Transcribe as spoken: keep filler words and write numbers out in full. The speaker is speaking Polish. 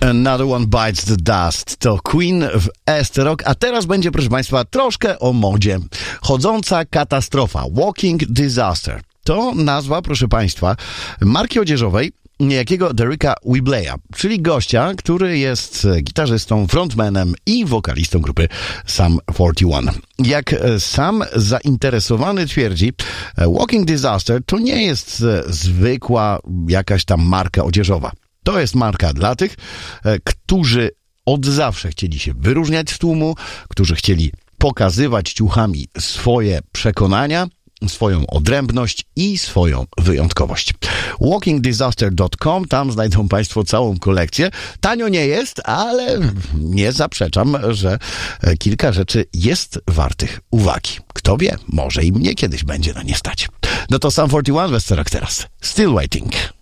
Another One Bites the Dust. To Queen w East Rock, a teraz będzie, proszę Państwa, troszkę o modzie. Chodząca katastrofa, Walking Disaster. To nazwa, proszę Państwa, marki odzieżowej niejakiego Deryka Wibleya, czyli gościa, który jest gitarzystą, frontmanem i wokalistą grupy Sum czterdzieści jeden. Jak sam zainteresowany twierdzi, Walking Disaster to nie jest zwykła jakaś tam marka odzieżowa. To jest marka dla tych, którzy od zawsze chcieli się wyróżniać z tłumu, którzy chcieli pokazywać ciuchami swoje przekonania, swoją odrębność i swoją wyjątkowość. walking disaster dot com, tam znajdą Państwo całą kolekcję. Tanio nie jest, ale nie zaprzeczam, że kilka rzeczy jest wartych uwagi. Kto wie, może i mnie kiedyś będzie na nie stać. No to Sum czterdzieści jeden, Westerok teraz. Still Waiting.